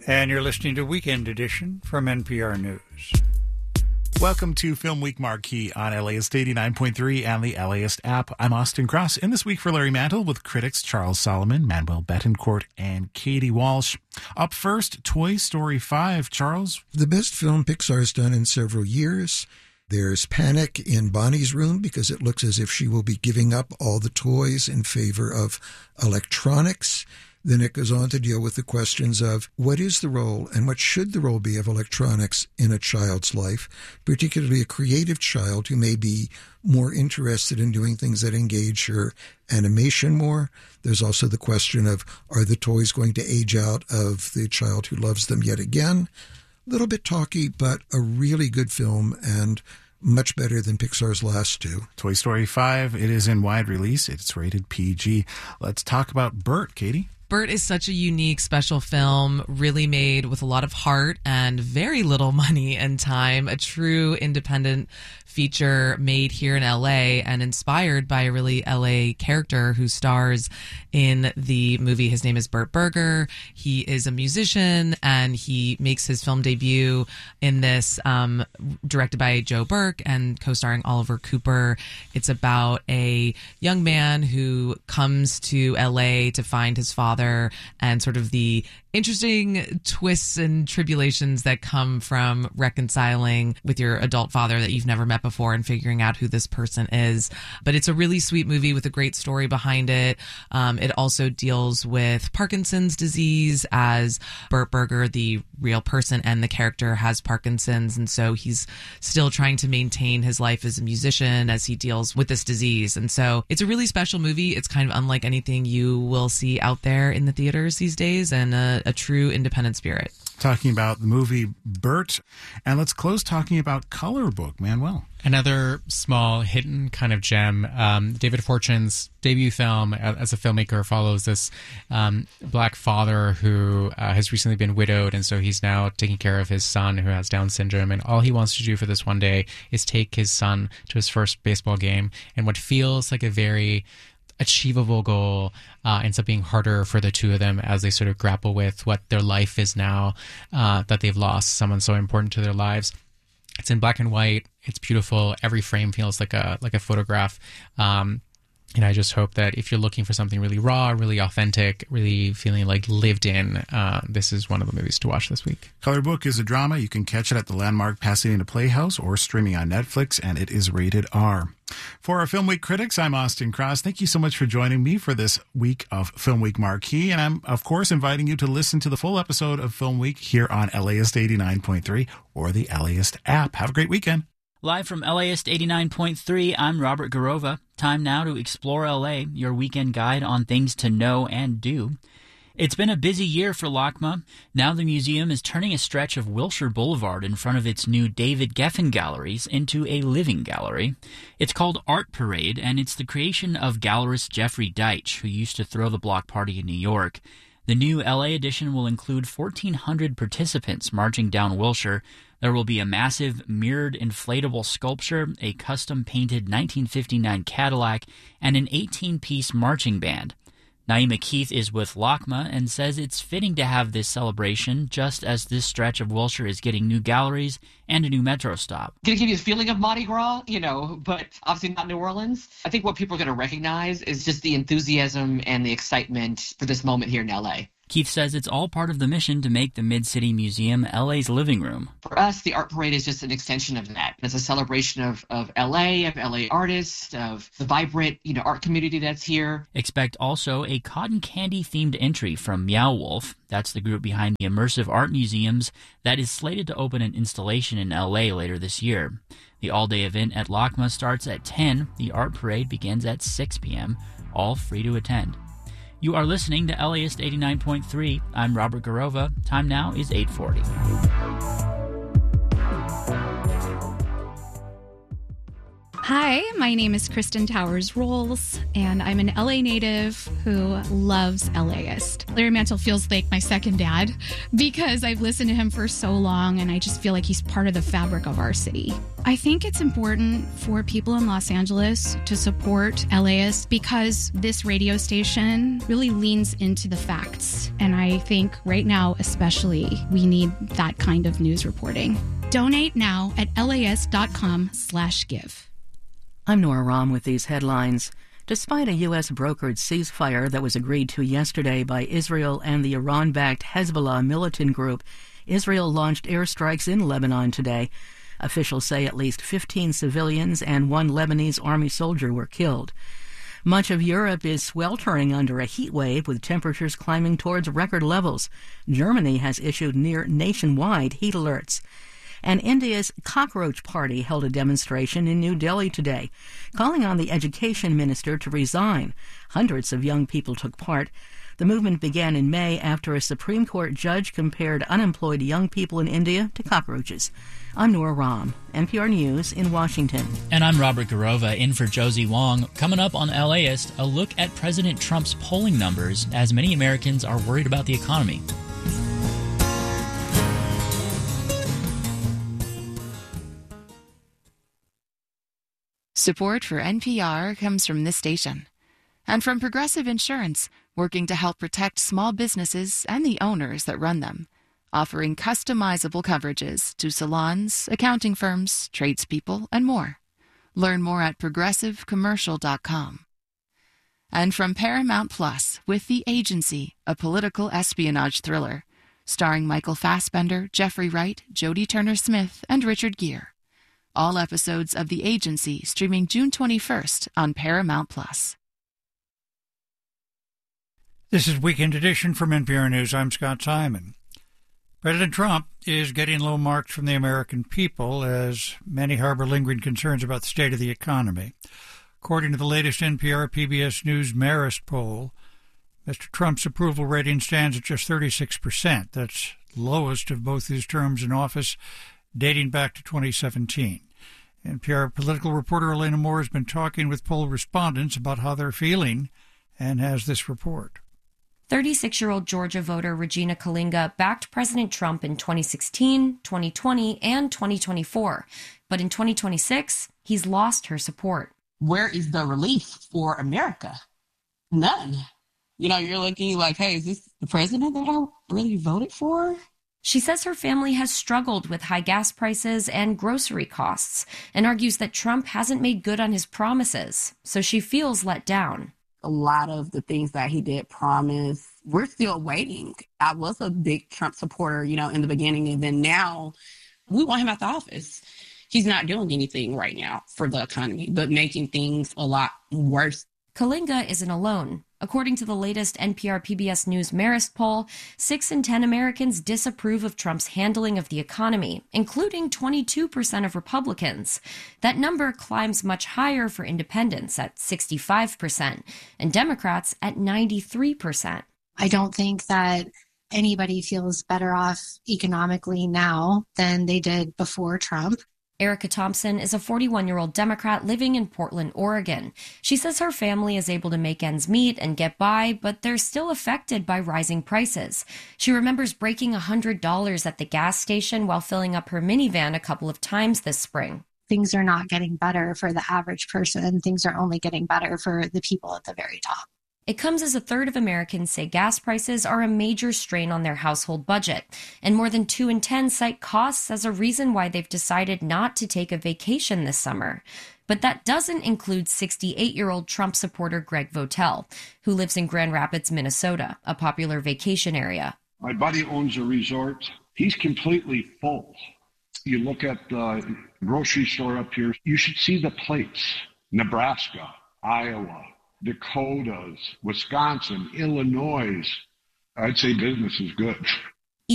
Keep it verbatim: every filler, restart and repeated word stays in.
And you're listening to Weekend Edition from N P R News. Welcome to Film Week Marquee on L A ist eighty-nine point three and the LAist app. I'm Austin Cross. In this week for Larry Mantle with critics Charles Solomon, Manuel Betancourt, and Katie Walsh. Up first, Toy Story five. Charles? The best film Pixar has done in several years. There's panic in Bonnie's room because it looks as if she will be giving up all the toys in favor of electronics. Then it goes on to deal with the questions of what is the role and what should the role be of electronics in a child's life, particularly a creative child who may be more interested in doing things that engage her animation more. There's also the question of, are the toys going to age out of the child who loves them yet again? A little bit talky, but a really good film and much better than Pixar's last two. Toy Story five, it is in wide release. It's rated P G. Let's talk about Bert, Katie. Bert is such a unique, special film, really made with a lot of heart and very little money and time. A true independent feature made here in L A and inspired by a really L A character who stars in the movie. His name is Bert Berger. He is a musician and he makes his film debut in this, um, directed by Joe Burke and co-starring Oliver Cooper. It's about a young man who comes to L A to find his father and sort of the interesting twists and tribulations that come from reconciling with your adult father that you've never met before and figuring out who this person is. But it's a really sweet movie with a great story behind it. Um, it also deals with Parkinson's disease, as Bert Berger, the real person and the character, has Parkinson's. And so he's still trying to maintain his life as a musician as he deals with this disease. And so it's a really special movie. It's kind of unlike anything you will see out there in the theaters these days, and a, a true independent spirit. Talking about the movie Bert. And let's close talking about Color Book, Manuel. Another small hidden kind of gem. Um, David Fortune's debut film as a filmmaker follows this um, black father who uh, has recently been widowed, and so he's now taking care of his son who has Down syndrome, and all he wants to do for this one day is take his son to his first baseball game. And what feels like a very achievable goal uh, ends up being harder for the two of them as they sort of grapple with what their life is now uh, that they've lost someone so important to their lives. It's in black and white. It's beautiful. Every frame feels like a like a photograph. Um, and I just hope that if you're looking for something really raw, really authentic, really feeling like lived in, uh, this is one of the movies to watch this week. Color Book is a drama. You can catch it at the Landmark Pasadena Playhouse or streaming on Netflix, and it is rated R. For our Film Week critics, I'm Austin Cross. Thank you so much for joining me for this week of Film Week Marquee. And I'm, of course, inviting you to listen to the full episode of Film Week here on LAist eighty-nine point three or the LAist app. Have a great weekend. Live from LAist eighty-nine point three, I'm Robert Garova. Time now to explore L A, your weekend guide on things to know and do. It's been a busy year for LACMA. Now the museum is turning a stretch of Wilshire Boulevard in front of its new David Geffen Galleries into a living gallery. It's called Art Parade, and it's the creation of gallerist Jeffrey Deitch, who used to throw the block party in New York. The new L A edition will include fourteen hundred participants marching down Wilshire. There will be a massive mirrored inflatable sculpture, a custom-painted nineteen fifty-nine Cadillac, and an eighteen-piece marching band. Naima Keith is with LACMA and says it's fitting to have this celebration just as this stretch of Wilshire is getting new galleries and a new metro stop. Going to give you a feeling of Mardi Gras, you know, but obviously not New Orleans. I think what people are going to recognize is just the enthusiasm and the excitement for this moment here in L A. Keith says it's all part of the mission to make the Mid-City Museum L A's living room. For us, the Art Parade is just an extension of that. It's a celebration of, of L A, of L A artists, of the vibrant, you know, art community that's here. Expect also a cotton candy-themed entry from Meow Wolf. That's the group behind the Immersive Art Museums that is slated to open an installation in L A later this year. The all-day event at LACMA starts at ten. The Art Parade begins at six p.m., all free to attend. You are listening to LAist eighty-nine point three. I'm Robert Garova. Time now is eight forty. Hi, my name is Kristen Towers Rolls, and I'm an L A native who loves LAist. Larry Mantle feels like my second dad because I've listened to him for so long, and I just feel like he's part of the fabric of our city. I think it's important for people in Los Angeles to support LAist because this radio station really leans into the facts. And I think right now, especially, we need that kind of news reporting. Donate now at laist.com slash give. I'm Nora Rahm with these headlines. Despite a U S brokered ceasefire that was agreed to yesterday by Israel and the Iran-backed Hezbollah militant group, Israel launched airstrikes in Lebanon today. Officials say at least fifteen civilians and one Lebanese army soldier were killed. Much of Europe is sweltering under a heat wave with temperatures climbing towards record levels. Germany has issued near nationwide heat alerts. And India's Cockroach Party held a demonstration in New Delhi today, calling on the education minister to resign. Hundreds of young people took part. The movement began in May after a Supreme Court judge compared unemployed young people in India to cockroaches. I'm Nora Rahm, N P R News in Washington. And I'm Robert Garova, in for Josie Wong. Coming up on LAist, a look at President Trump's polling numbers as many Americans are worried about the economy. Support for N P R comes from this station and from Progressive Insurance, working to help protect small businesses and the owners that run them, offering customizable coverages to salons, accounting firms, tradespeople, and more. Learn more at progressive commercial dot com. And from Paramount Plus with The Agency, a political espionage thriller, starring Michael Fassbender, Jeffrey Wright, Jodie Turner-Smith, and Richard Gere. All episodes of The Agency streaming June twenty-first on Paramount Plus. This is Weekend Edition from N P R News. I'm Scott Simon. President Trump is getting low marks from the American people as many harbor lingering concerns about the state of the economy. According to the latest N P R P B S News Marist poll, Mister Trump's approval rating stands at just thirty-six percent. That's lowest of both his terms in office, dating back to twenty seventeen. N P R political reporter Elena Moore has been talking with poll respondents about how they're feeling and has this report. thirty-six-year-old Georgia voter Regina Kalinga backed President Trump in twenty sixteen, twenty twenty, and twenty twenty-four. But in twenty twenty-six, he's lost her support. Where is the relief for America? None. You know, you're looking like, hey, is this the president that I really voted for? She says her family has struggled with high gas prices and grocery costs and argues that Trump hasn't made good on his promises, so she feels let down. A lot of the things that he did promise, we're still waiting. I was a big Trump supporter, you know, in the beginning, and then now we want him at the office. He's not doing anything right now for the economy, but making things a lot worse. Kalinga isn't alone. According to the latest N P R P B S News Marist poll, six in ten Americans disapprove of Trump's handling of the economy, including twenty-two percent of Republicans. That number climbs much higher for independents at sixty-five percent and Democrats at ninety-three percent. I don't think that anybody feels better off economically now than they did before Trump. Erica Thompson is a forty-one-year-old Democrat living in Portland, Oregon. She says her family is able to make ends meet and get by, but they're still affected by rising prices. She remembers breaking one hundred dollars at the gas station while filling up her minivan a couple of times this spring. Things are not getting better for the average person. Things are only getting better for the people at the very top. It comes as a third of Americans say gas prices are a major strain on their household budget, and more than two in ten cite costs as a reason why they've decided not to take a vacation this summer. But that doesn't include sixty-eight-year-old Trump supporter Greg Votel, who lives in Grand Rapids, Minnesota, a popular vacation area. My buddy owns a resort. He's completely full. You look at the grocery store up here, you should see the plates. Nebraska, Iowa, Dakotas, Wisconsin, Illinois. I'd say business is good.